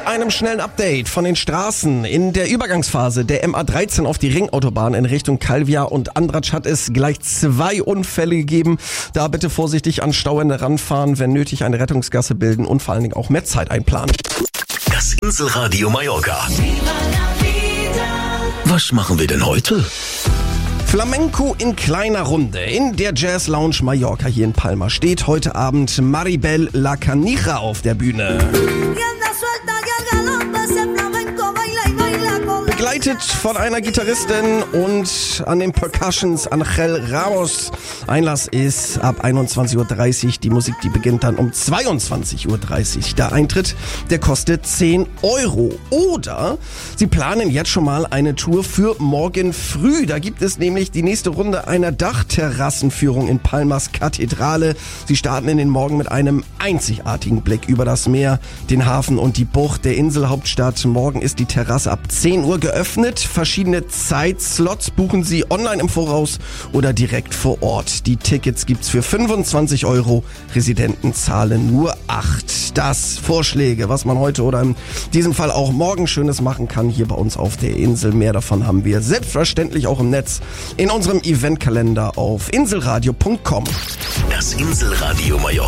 einem schnellen Update von den Straßen. In der Übergangsphase der MA13 auf die Ringautobahn in Richtung Calvia und Andratsch hat es gleich 2 Unfälle gegeben. Da bitte vorsichtig an Stauende ranfahren, wenn nötig eine Rettungsgasse bilden und vor allen Dingen auch mehr Zeit einplanen. Das Inselradio Mallorca. Was machen wir denn heute? Flamenco in kleiner Runde. In der Jazz Lounge Mallorca hier in Palma steht heute Abend Maribel La Canija auf der Bühne. Begleitet von einer Gitarristin und an den Percussions Angel Ramos. Einlass ist ab 21.30 Uhr. Die Musik, die beginnt dann um 22.30 Uhr. Der Eintritt, der kostet 10 Euro. Oder Sie planen jetzt schon mal eine Tour für morgen früh. Da gibt es nämlich die nächste Runde einer Dachterrassenführung in Palmas Kathedrale. Sie starten in den Morgen mit einem einzigartigen Blick über das Meer, den Hafen und die Bucht der Inselhauptstadt. Morgen ist die Terrasse ab 10 Uhr geöffnet. Verschiedene Zeitslots buchen Sie online im Voraus oder direkt vor Ort. Die Tickets gibt's für 25 Euro. Residenten zahlen nur 8. Das Vorschläge, was man heute oder in diesem Fall auch morgen Schönes machen kann hier bei uns auf der Insel. Mehr davon haben wir selbstverständlich auch im Netz in unserem Eventkalender auf inselradio.com. Das Inselradio Mallorca.